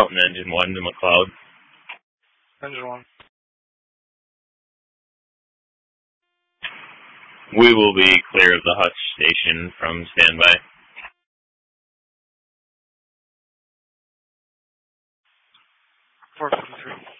Mountain Engine 1 to McLeod. Engine 1. We will be clear of the Hutch station from standby. 453.